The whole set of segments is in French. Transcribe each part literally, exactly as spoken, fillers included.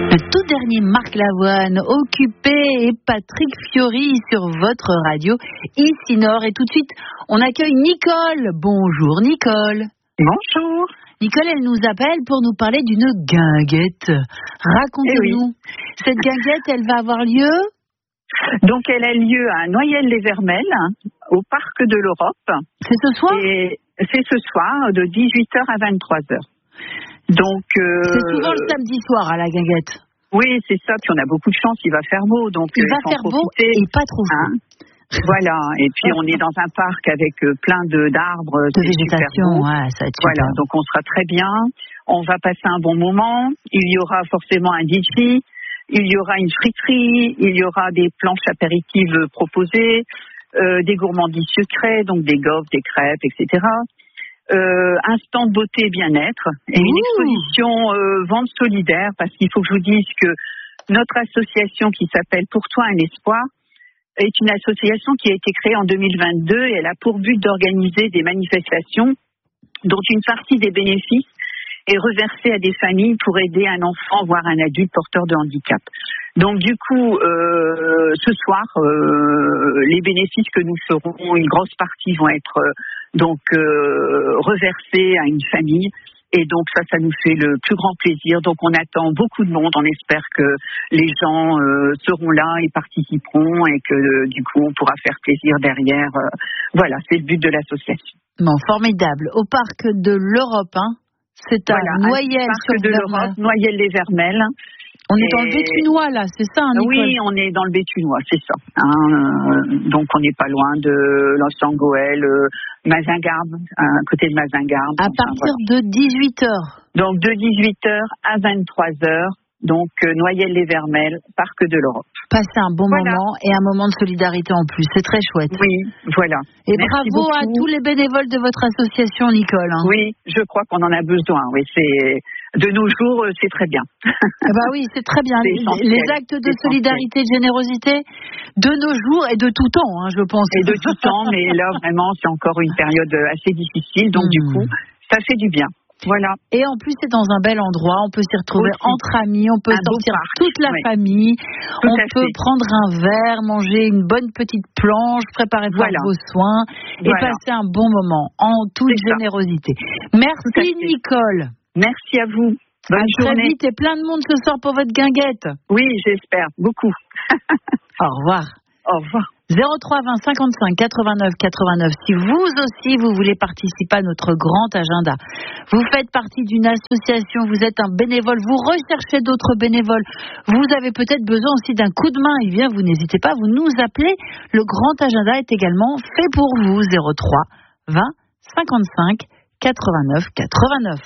Le tout dernier Marc Lavoine, Occupé, et Patrick Fiori sur votre radio, ici Nord. Et tout de suite, on accueille Nicole. Bonjour Nicole. Bonjour. Nicole, elle nous appelle pour nous parler d'une guinguette. Racontez-nous. Eh oui. Cette guinguette, elle va avoir lieu ? Donc, elle a lieu à Noyelles-les-Vermelles, au Parc de l'Europe. C'est ce soir ? Et c'est ce soir, de dix-huit heures à vingt-trois heures. Donc, euh, c'est souvent le samedi soir à la guinguette. Oui, c'est ça. Puis on a beaucoup de chance, il va faire beau. Donc il va faire beau et pas trop chaud. Hein. Voilà. Et puis on est dans un parc avec plein de d'arbres, de végétation. Ouais, ça va être super. Voilà. Donc on sera très bien. On va passer un bon moment. Il y aura forcément un D J. Il y aura une friterie. Il y aura des planches apéritives proposées, euh, des gourmandises sucrées, donc des gaufres, des crêpes, et cetera. Euh, un stand beauté bien-être et Ouh. Une exposition euh, vente solidaire, parce qu'il faut que je vous dise que notre association qui s'appelle Pour toi un espoir est une association qui a été créée en deux mille vingt-deux et elle a pour but d'organiser des manifestations dont une partie des bénéfices est reversée à des familles pour aider un enfant voire un adulte porteur de handicap. Donc du coup, euh, ce soir, euh, les bénéfices que nous ferons, une grosse partie vont être euh, donc euh, reversés à une famille. Et donc ça, ça nous fait le plus grand plaisir. Donc on attend beaucoup de monde. On espère que les gens euh, seront là et participeront et que euh, du coup on pourra faire plaisir derrière. Euh, voilà, c'est le but de l'association. Bon, formidable. Au Parc de l'Europe, hein. C'est à voilà, Noyelles sur de l'Europe, Noyelles-les-Vermelles. On est dans le Béthunois, là, c'est ça, hein, Nicole ? Oui, on est dans le Béthunois, c'est ça. Hein, euh, donc, on n'est pas loin de Los-Angoël, euh, Mazingarbe, à côté de Mazingarbe. À enfin, partir voilà. de dix-huit heures. Donc, de dix-huit heures à vingt-trois heures, donc euh, Noyelles-les-Vermelles, Parc de l'Europe. Passer un bon voilà. moment et un moment de solidarité en plus, c'est très chouette. Oui, voilà. Et Merci bravo beaucoup. à tous les bénévoles de votre association, Nicole. Hein. Oui, je crois qu'on en a besoin. Oui, c'est de nos jours, c'est très bien. Ah bah oui, c'est très bien. C'est les actes de solidarité, de générosité, de nos jours et de tout temps, hein, je pense. Et de tout temps, mais là vraiment, c'est encore une période assez difficile, donc mmh. du coup, ça fait du bien. Voilà. Et en plus, c'est dans un bel endroit. On peut s'y retrouver aussi. Entre amis. On peut un sortir toute la oui. famille. Tout on peut fait. prendre un verre, manger une bonne petite planche, préparer voilà. vos soins et voilà. passer un bon moment en toute c'est générosité. Ça. Merci Nicole. Merci à vous. Bonne à journée. Très vite et plein de monde ce soir pour votre guinguette. Oui, j'espère beaucoup. Au revoir. Au revoir. zéro trois vingt cinquante-cinq quatre-vingt-neuf quatre-vingt-neuf si vous aussi vous voulez participer à notre grand agenda. Vous faites partie d'une association, vous êtes un bénévole, vous recherchez d'autres bénévoles, vous avez peut-être besoin aussi d'un coup de main, eh bien vous n'hésitez pas, vous nous appelez. Le grand agenda est également fait pour vous. Zéro trois vingt cinquante-cinq quatre-vingt-neuf quatre-vingt-neuf.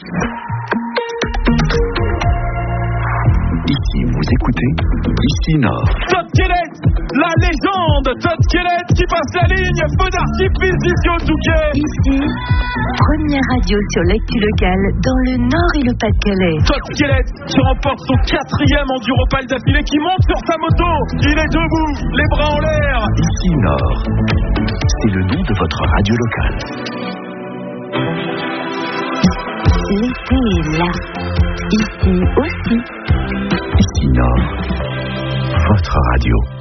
Ici, vous écoutez Ici Nord. Todd Kellett, la légende Todd Kellett qui passe la ligne, feu d'artifice ici au Touquet. Ici, première radio sur l'actu locale dans le Nord et le Pas-de-Calais. Todd Kellett qui remporte son quatrième Enduropal d'affilée, qui monte sur sa moto. Il est debout, les bras en l'air. Ici Nord, c'est le nom de votre radio locale. L'été est là, ici aussi. Ici Nord, votre radio.